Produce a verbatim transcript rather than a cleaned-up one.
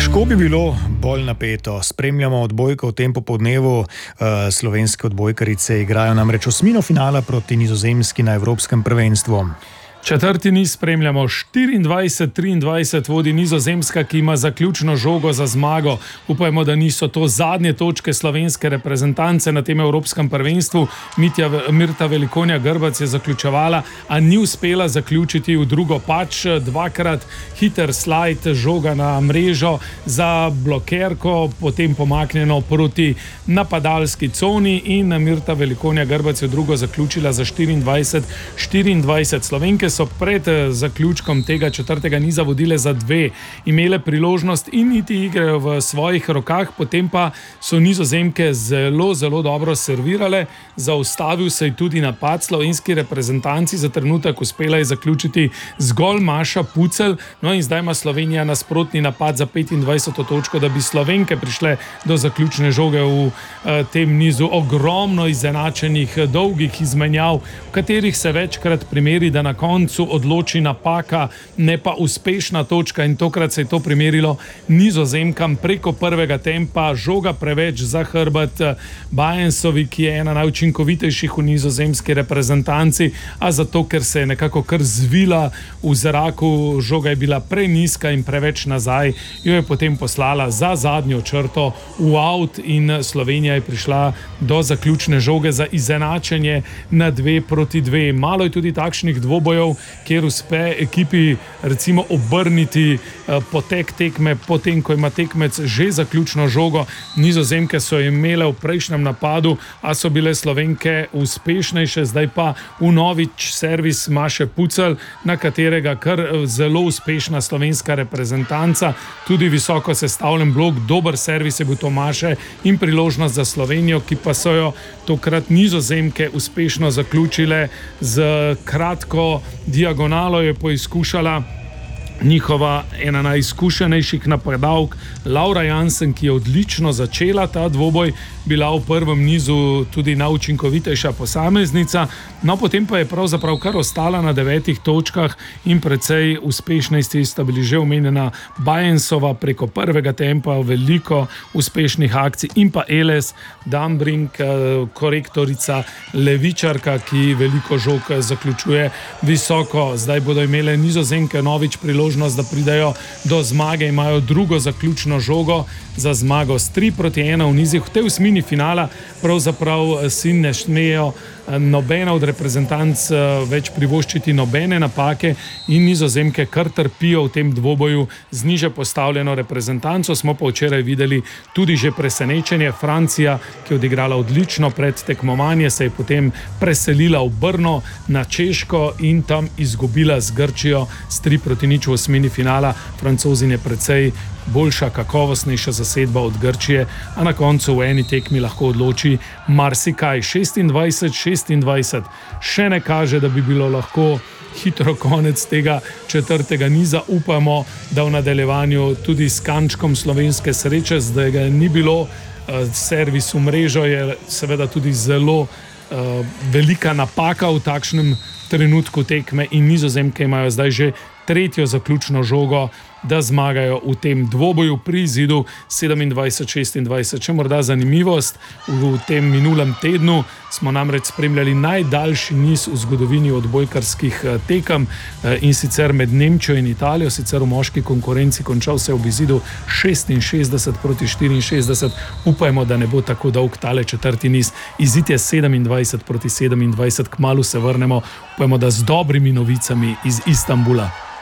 Težko bi bilo bolj napeto. Spremljamo odbojko v tem popoldnevu. Slovenske odbojkarice igrajo namreč osmino finala proti Nizozemski na Evropskem prvenstvu. Četrti niz spremljamo, štiriindvajset triindvajset vodi Nizozemska, ki ima zaključno žogo za zmago. Upajmo, da niso to zadnje točke slovenske reprezentance na tem Evropskem prvenstvu. Mitja, Mirta Velikonja Grbac je zaključevala, a ni uspela zaključiti v drugo pač. Dvakrat hiter slajd, žoga na mrežo za blokerko, potem pomaknjeno proti napadalski coni in Mirta Velikonja Grbac je drugo zaključila za štiriindvajset štiriindvajset. Slovenke so pred zaključkom tega četrtega niza vodile za dve, imele priložnost in niti igre v svojih rokah, potem pa so Nizozemke zelo, zelo dobro servirale. Zaustavil se je tudi napad slovenski reprezentanci, za trenutek uspela je zaključiti zgolj Maša Pucelj, no in zdaj ima Slovenija nasprotni napad za petindvajseto točko, da bi Slovenke prišle do zaključne žoge v eh, tem nizu. Ogromno izenačenih, dolgih izmenjav, v katerih se večkrat primeri, da na koncu odloči napaka, ne pa uspešna točka, in tokrat se je to primerilo Nizozemkam preko prvega tempa, žoga preveč za hrbet Bajensovi, ki je ena najučinkovitejših v nizozemski reprezentanci, a zato, ker se je nekako kar zvila v zraku, žoga je bila prenizka in preveč nazaj, jo je potem poslala za zadnjo črto v out in Slovenija je prišla do zaključne žoge za izenačenje na dve proti dve. Malo je tudi takšnih dvobojev, kjer uspe ekipi recimo obrniti eh, potek tekme, potem ko ima tekmec že zaključno žogo. Nizozemke so imele v prejšnjem napadu, a so bile Slovenke uspešnejše, zdaj pa vnovič servis Maše Pucelj, na katerega kar zelo uspešna slovenska reprezentanca, tudi visoko sestavljen blok, dober servis je bil to Maše in priložnost za Slovenijo, ki pa so jo tokrat Nizozemke uspešno zaključile z kratko diagonalo, je poizkušala njihova ena najizkušenejših napadalk Laura Jansen, ki je odlično začela ta dvoboj, bila v prvem nizu tudi najučinkovitejša posameznica, no potem pa je pravzaprav kar ostala na devetih točkah in precej uspešnosti sta bili že omenjena Bajensova preko prvega tempa, veliko uspešnih akcij, in pa Eles Dambrink, korektorica, levičarka, ki veliko žog zaključuje visoko. Zdaj bodo imele Nizozemke novič priložnost, da pridajo do zmage, imajo drugo zaključno žogo za zmago s tri proti ena v nizih. V tej osmini finala pravzaprav si ne smejo nobena od reprezentanc več privoščiti nobene napake in Nizozemke kar trpijo v tem dvoboju z niže postavljeno reprezentanco. Smo pa včeraj videli tudi že presenečenje. Francija, ki je odigrala odlično predtekmovanje, se je potem preselila v Brno na Češko in tam izgubila z Grčijo s tri proti nič v osmini finala. Francozin je precej boljša, kakovostnejša zasedba od Grčije, a na koncu v eni tekmi lahko odloči marsikaj. šestindvajset šestindvajset še ne kaže, da bi bilo lahko hitro konec tega četrtega niza. Upamo, da v nadaljevanju tudi s kančkom slovenske sreče, zdaj ga ni bilo. Servis v mrežo je seveda tudi zelo uh, velika napaka v takšnem trenutku tekme in Nizozemke imajo zdaj že tretjo zaključno žogo, da zmagajo v tem dvoboju pri izidu sedemindvajset šestindvajset. Če morda zanimivost, v tem minulem tednu smo namreč spremljali najdaljši niz v zgodovini odbojkarskih tekem in sicer med Nemčijo in Italijo, sicer v moški konkurenci, končal se je ob izidu šestinšestdeset proti štiriinšestdeset. Upajmo, da ne bo tako dolg tale četrti niz. Izid je sedemindvajset proti sedemindvajset. Kmalu se vrnemo, upajmo, da z dobrimi novicami iz Istanbula.